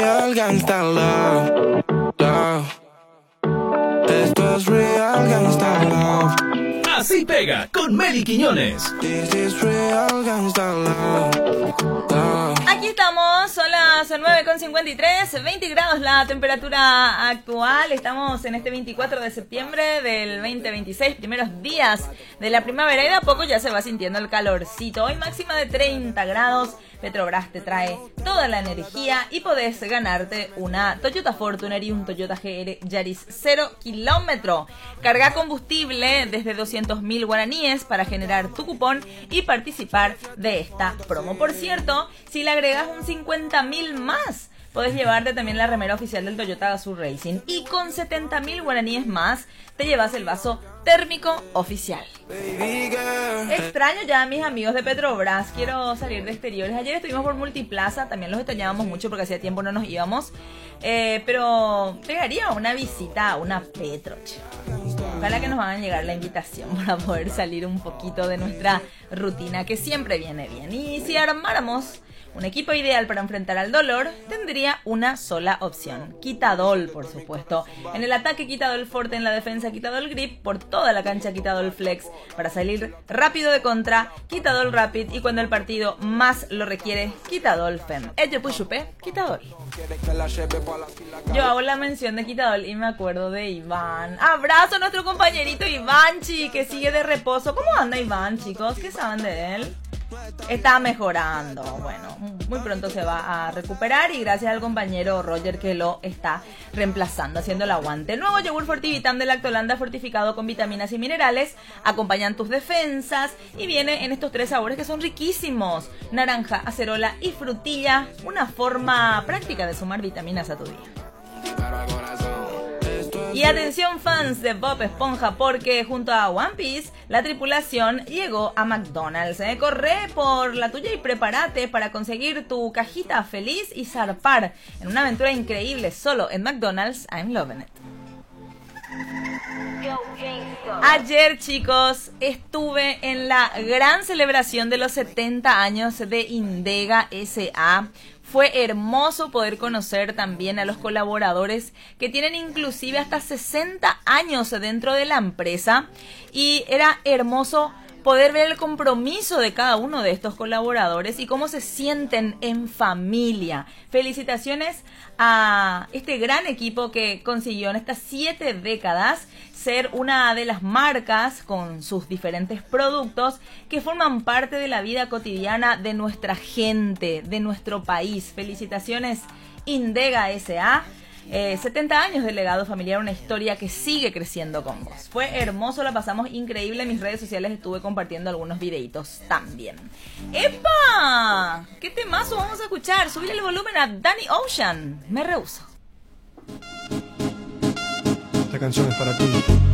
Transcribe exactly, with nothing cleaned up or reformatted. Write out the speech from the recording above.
Real Gangsta Love, love. Esto es Real Gangsta Love. Así pega con Meli Quiñones. This is Real Gangsta Love, love. Aquí estamos, son las nueve con cincuenta y tres, veinte grados la temperatura actual. Estamos en este veinticuatro de septiembre del veinte veintiséis, primeros días de la primavera, y de a poco ya se va sintiendo el calorcito. Hoy máxima de treinta grados. Petrobras te trae toda la energía y podés ganarte una Toyota Fortuner y un Toyota G R Yaris cero kilómetro. Carga combustible desde doscientos mil guaraníes para generar tu cupón y participar de esta promo. Por cierto, si le agregas un cincuenta mil más, podés llevarte también la remera oficial del Toyota Gazoo Racing. Y con setenta mil guaraníes más, te llevas el vaso térmico oficial. Extraño ya a mis amigos de Petrobras. Quiero salir de exteriores. Ayer estuvimos por Multiplaza. También los extrañábamos mucho porque hacía tiempo no nos íbamos. Eh, pero pegaría una visita a una Petro. Ojalá que nos hagan llegar la invitación para poder salir un poquito de nuestra rutina, que siempre viene bien. Y si armáramos un equipo ideal para enfrentar al dolor, tendría una sola opción: Quitadol, por supuesto. En el ataque, Quitadol Forte; en la defensa, Quitadol Grip; por toda la cancha, Quitadol Flex. Para salir rápido de contra, Quitadol Rapid; y cuando el partido más lo requiere, Quitadol Fem. Ello pues chupé, Quitadol. Yo hago la mención de Quitadol y me acuerdo de Iván. Abrazo a nuestro compañerito Ivanchi, que sigue de reposo. ¿Cómo anda Iván, chicos? ¿Qué saben de él? Está mejorando, bueno, muy pronto se va a recuperar, y gracias al compañero Roger que lo está reemplazando, haciendo el aguante. El nuevo yogur Fortivitam de Lactolanda, fortificado con vitaminas y minerales, acompañan tus defensas y viene en estos tres sabores que son riquísimos: naranja, acerola y frutilla, una forma práctica de sumar vitaminas a tu día. Y atención, fans de Bob Esponja, porque junto a One Piece, la tripulación llegó a McDonald's. ¿eh? Corre por la tuya y prepárate para conseguir tu cajita feliz y zarpar en una aventura increíble solo en McDonald's. I'm loving it. Ayer, chicos, estuve en la gran celebración de los setenta años de Indega S A Fue hermoso poder conocer también a los colaboradores que tienen inclusive hasta sesenta años dentro de la empresa, y era hermoso poder ver el compromiso de cada uno de estos colaboradores y cómo se sienten en familia. Felicitaciones a este gran equipo que consiguió en estas siete décadas ser una de las marcas con sus diferentes productos que forman parte de la vida cotidiana de nuestra gente, de nuestro país. Felicitaciones, Indega S A Eh, setenta años de legado familiar, una historia que sigue creciendo con vos. Fue hermoso, la pasamos increíble. En mis redes sociales estuve compartiendo algunos videitos también. ¡Epa! ¿Qué temazo vamos a escuchar? Subir el volumen a Danny Ocean. Me rehúso. Esta canción es para ti.